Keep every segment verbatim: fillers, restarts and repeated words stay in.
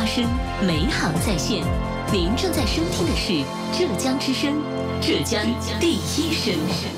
发生，美好在线。您正在收听的是浙江之声，浙江第一声。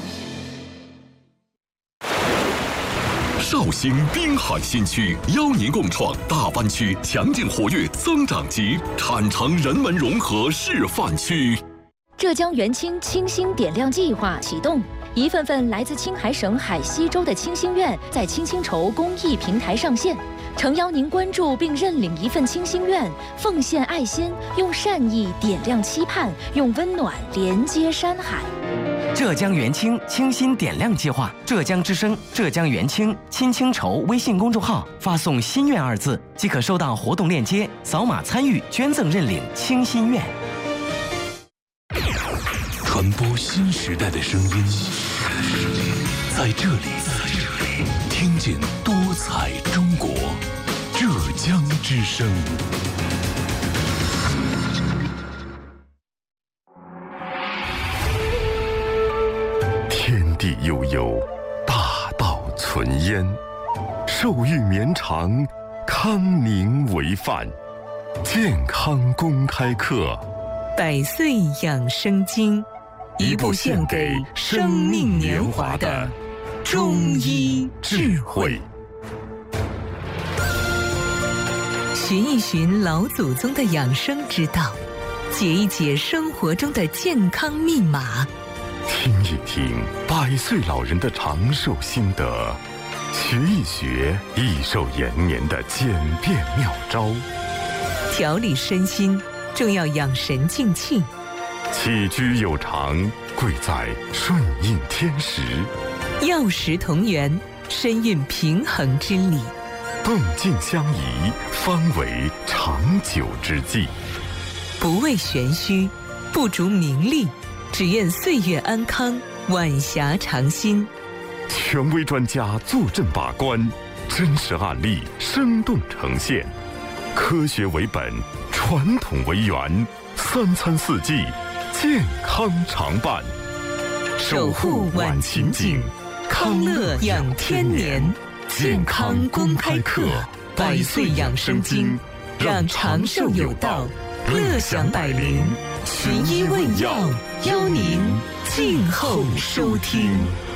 绍兴滨海新区邀您共创大湾区强劲活跃增长极产城人文融合示范区。 浙江元清清新点亮计划启动，一份份来自青海省海西州的清心愿在清新筹公益平台上线，诚邀您关注并认领一份清心愿，奉献爱心，用善意点亮期盼，用温暖连接山海。 浙江元清清新点亮计划，浙江之声、浙江元清亲清筹微信公众号发送“心愿”二字，即可收到活动链接，扫码参与捐赠认领清心愿。 传播新时代的声音，在这里，听见多彩中国，浙江之声。 天地悠悠，大道存焉，寿育绵长，康宁为范。健康公开课， 百岁养生经，一部献给生命年华的中医智慧。寻一寻老祖宗的养生之道，解一解生活中的健康密码， 听一听百岁老人的长寿心得，学一学益寿延年的简便妙招。 调理身心，正要养神静气。 起居有常，贵在顺应天时。 药食同源，身蕴平衡之理。 动静相宜，方为长久之计。 不为玄虚，不逐名利，只愿岁月安康，晚霞长新。 权威专家坐镇把关，真实案例生动呈现，科学为本，传统为源，三餐四季健康常伴， 守护晚晴景，康乐养天年。健康公开课，百岁养生经，让长寿有道，乐享百龄。寻医问药，邀您静候收听。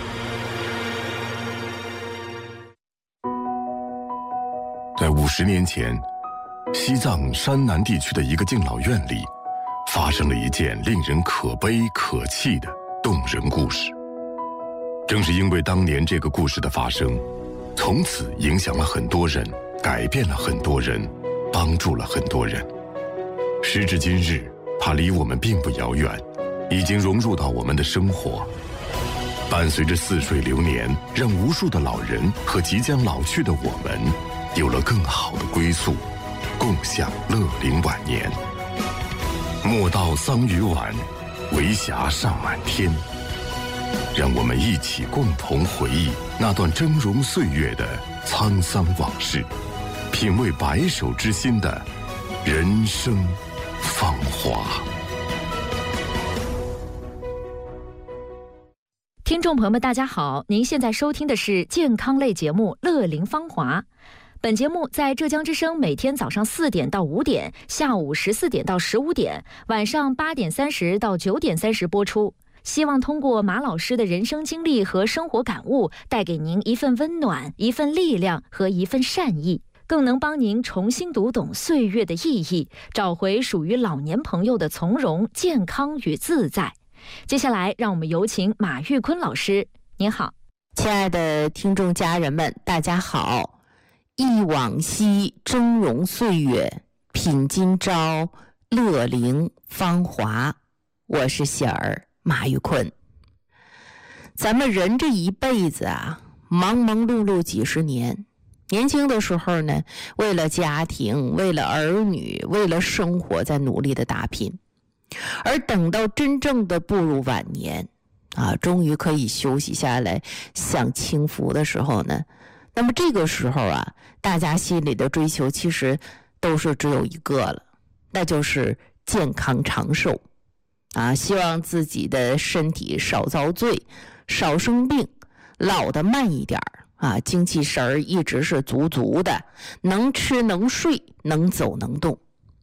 在五十年前，西藏山南地区的一个敬老院里，发生了一件令人可悲可泣的动人故事。正是因为当年这个故事的发生，从此影响了很多人，改变了很多人，帮助了很多人。时至今日，它离我们并不遥远，已经融入到我们的生活，伴随着似水流年，让无数的老人和即将老去的我们有了更好的归宿，共享乐龄晚年。莫道桑榆晚，为霞尚满天。让我们一起共同回忆那段峥嵘岁月的沧桑往事，品味白首之心的人生芳华。 听众朋友们大家好，您现在收听的是健康类节目《乐龄芳华》。本节目在浙江之声每天早上四点到五点，下午十四点到十五点，晚上八点三十到九点三十播出。希望通过马老师的人生经历和生活感悟，带给您一份温暖，一份力量和一份善意，更能帮您重新读懂岁月的意义，找回属于老年朋友的从容、健康与自在。接下来让我们有请马玉坤老师。您好。 亲爱的听众家人们，大家好。忆往昔峥嵘岁月，品今朝乐龄芳华。我是喜儿马玉坤。咱们人这一辈子啊，忙忙碌碌几十年，年轻的时候呢，为了家庭，为了儿女，为了生活在努力的打拼，而等到真正的步入晚年啊，终于可以休息下来享清福的时候呢，那么这个时候啊，大家心里的追求其实都是只有一个了，那就是健康长寿啊，希望自己的身体少遭罪，少生病，老得慢一点啊，精气神儿一直是足足的，能吃能睡，能走能动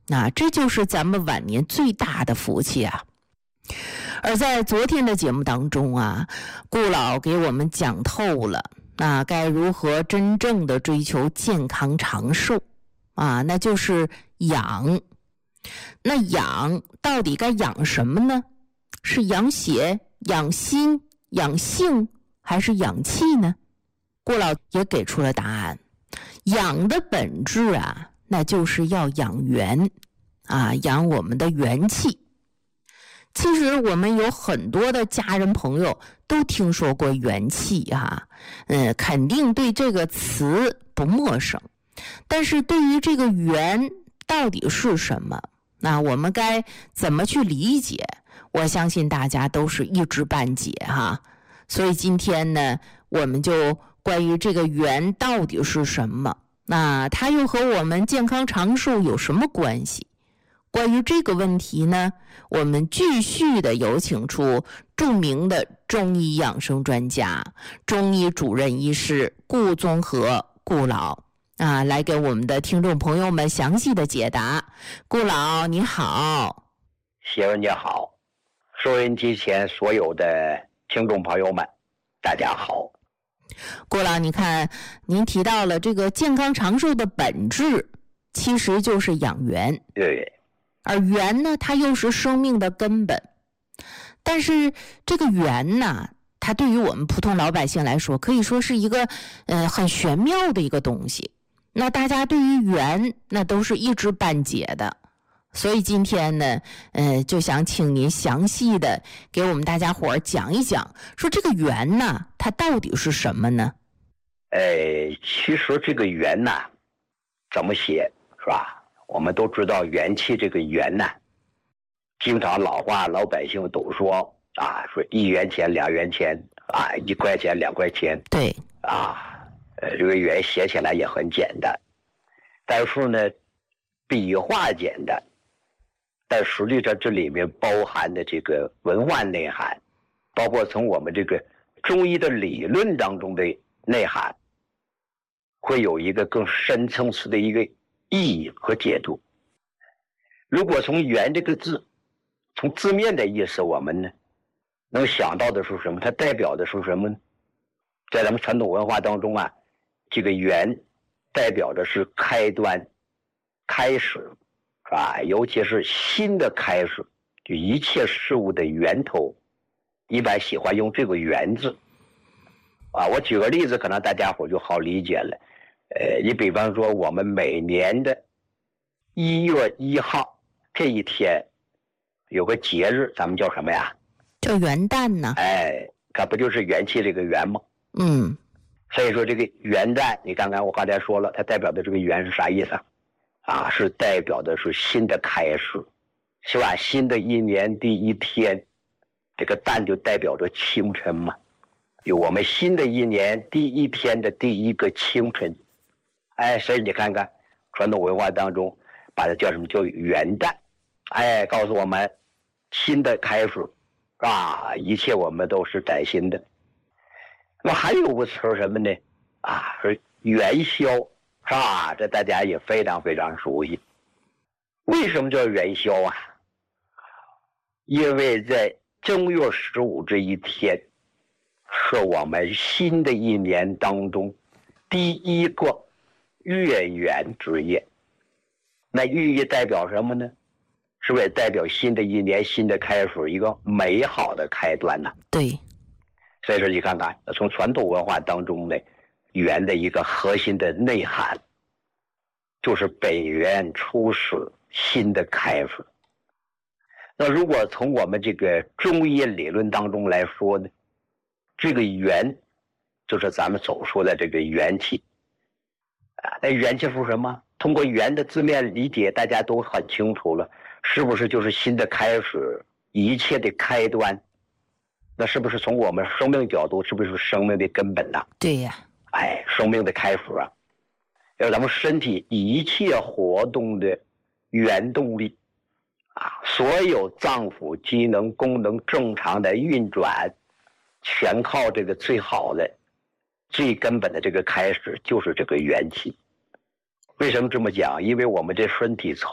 那这就是咱们晚年最大的福气啊。而在昨天的节目当中啊，顾老给我们讲透了那该如何真正的追求健康长寿啊，那就是养。那养到底该养什么呢？是养血、养心、养性，还是养气呢？顾老也给出了答案。养的本质啊，那就是要养元啊，养我们的元气。其实我们有很多的家人朋友都听说过元气哈，嗯，肯定对这个词不陌生。但是对于这个元到底是什么，那我们该怎么去理解？我相信大家都是一知半解哈。所以今天呢，我们就关于这个元到底是什么，那它又和我们健康长寿有什么关系？关于这个问题呢，我们继续的有请出著名的中医养生专家、中医主任医师顾宗和顾老啊，来给我们的听众朋友们详细的解答。顾老你好。 谢文你好，收音机前所有的听众朋友们大家好。 顾老，你看您提到了这个健康长寿的本质其实就是养元， 对， 而元呢，它又是生命的根本。但是这个元呢，它对于我们普通老百姓来说，可以说是一个呃很玄妙的一个东西。那大家对于元那都是一知半解的。所以今天呢，呃，就想请您详细的给我们大家伙儿讲一讲，说这个元呢，它到底是什么呢？ 哎，其实这个元呢，怎么写是吧？我们都知道元气这个元呢，经常老话老百姓都说啊，说一元钱、两元钱啊，一块钱、两块钱。 对啊，呃，这个元写起来也很简单，但是呢，笔画简单。但实际上这里面包含的这个文化内涵，包括从我们这个中医的理论当中的内涵，会有一个更深层次的一个意义和解读。如果从元这个字，从字面的意思，我们呢能想到的是什么？它代表的是什么呢？在咱们传统文化当中啊，这个元代表的是开端、开始，是吧？尤其是新的开始，就一切事物的源头，一般喜欢用这个元字。啊，我举个例子，可能大家伙就好理解了。呃，你比方说，我们每年的一月一号这一天，有个节日，咱们叫什么呀？ 叫元旦呢。 哎，可不就是元气这个元吗？ 嗯。 所以说这个元旦，你刚刚我刚才说了，它代表的这个元是啥意思啊？啊，是代表的是新的开始，是吧？新的一年第一天，这个旦就代表着清晨嘛。有我们新的一年第一天的第一个清晨，哎，所以你看看传统文化当中把它叫什么？叫元旦，哎，告诉我们新的开始，啊，一切我们都是崭新的。那还有个词儿什么呢？啊，是元宵。是吧？这大家也非常非常熟悉。为什么叫元宵啊？因为在正月十五这一天，是我们新的一年当中第一个月圆之夜。那寓意代表什么呢？是不是也代表新的一年、新的开始，一个美好的开端呢？ 对。 所以说，你看看，从传统文化当中呢，元的一个核心的内涵，就是本源初始，新的开始。那如果从我们这个中医理论当中来说呢，这个元就是咱们所说的这个元气啊。那元气是什么？通过元的字面理解，大家都很清楚了，是不是就是新的开始，一切的开端？那是不是从我们生命角度，是不是生命的根本呢？ 对呀。 哎，生命的开始啊，要咱们身体一切活动的原动力啊，所有脏腑机能功能正常的运转，全靠这个最好的、最根本的这个开始，就是这个元气。为什么这么讲？因为我们这身体从